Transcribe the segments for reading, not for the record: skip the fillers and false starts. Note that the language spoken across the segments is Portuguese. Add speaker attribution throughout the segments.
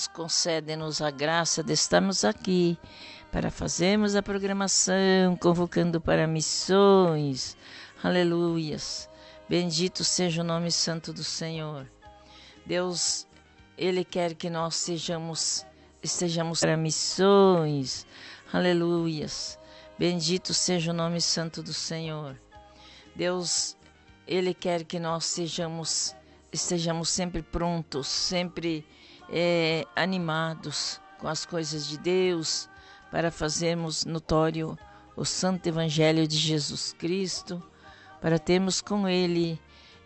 Speaker 1: Deus, concede-nos a graça de estarmos aqui para fazermos a programação, convocando para missões. Aleluias. Bendito seja o nome santo do Senhor. Deus, Ele quer que nós estejamos para missões. Aleluias. Bendito seja o nome santo do Senhor. Deus, Ele quer que nós estejamos sempre prontos, sempre animados com as coisas de Deus, para fazermos notório o santo evangelho de Jesus Cristo, para termos com Ele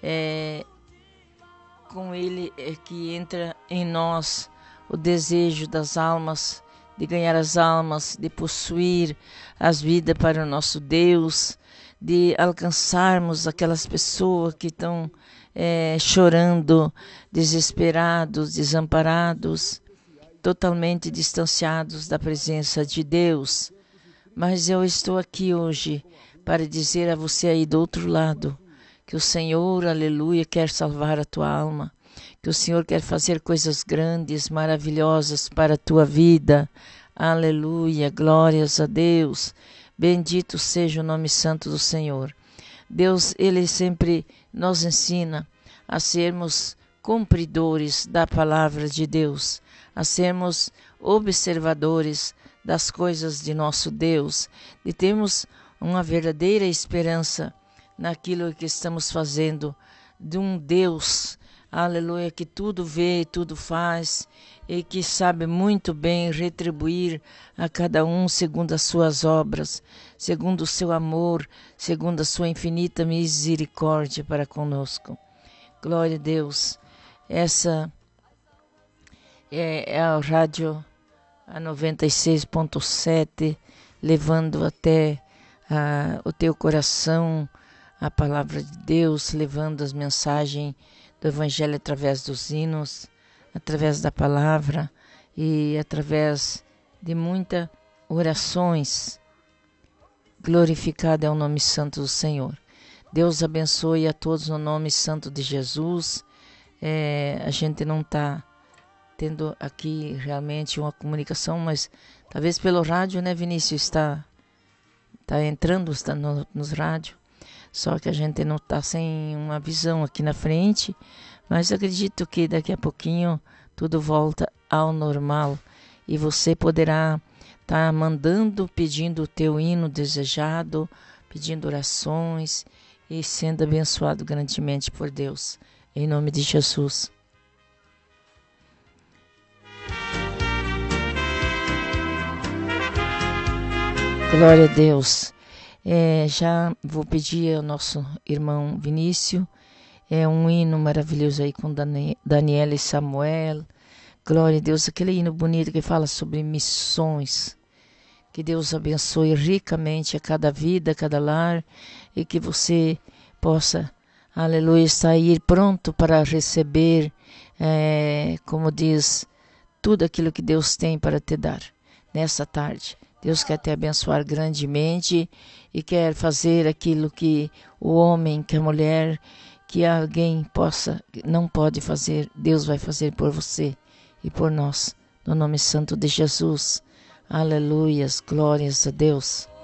Speaker 1: que entra em nós o desejo das almas, de ganhar as almas, de possuir as vidas para o nosso Deus, de alcançarmos aquelas pessoas que estão chorando, desesperados, desamparados, totalmente distanciados da presença de Deus. Mas eu estou aqui hoje para dizer a você aí do outro lado que o Senhor, aleluia, quer salvar a tua alma, que o Senhor quer fazer coisas grandes, maravilhosas para a tua vida. Aleluia, glórias a Deus. Bendito seja o nome santo do Senhor. Deus, Ele sempre nos ensina a sermos cumpridores da palavra de Deus, a sermos observadores das coisas de nosso Deus, de termos uma verdadeira esperança naquilo que estamos fazendo, de um Deus, aleluia, que tudo vê, tudo faz e que sabe muito bem retribuir a cada um segundo as suas obras, segundo o seu amor, segundo a sua infinita misericórdia para conosco. Glória a Deus. Essa é a rádio a 96.7, levando até o teu coração a palavra de Deus, levando as mensagens do Evangelho através dos hinos, através da palavra e através de muitas orações. Glorificado é o nome santo do Senhor. Deus abençoe a todos no nome santo de Jesus. A gente não está tendo aqui realmente uma comunicação, mas talvez pelo rádio, né, Vinícius? Está entrando, está nos rádios. Só que a gente não está sem uma visão aqui na frente, mas acredito que daqui a pouquinho tudo volta ao normal e você poderá estar mandando, pedindo o teu hino desejado, pedindo orações e sendo abençoado grandemente por Deus, em nome de Jesus. Glória a Deus. Já vou pedir ao nosso irmão Vinícius, um hino maravilhoso aí com Daniela e Samuel. Glória a Deus, aquele hino bonito que fala sobre missões. Que Deus abençoe ricamente a cada vida, a cada lar, e que você possa, aleluia, sair pronto para receber, como diz, tudo aquilo que Deus tem para te dar nessa tarde. Deus quer te abençoar grandemente e quer fazer aquilo que o homem, que a mulher, que alguém não pode fazer. Deus vai fazer por você e por nós, no nome santo de Jesus. Aleluias, glórias a Deus.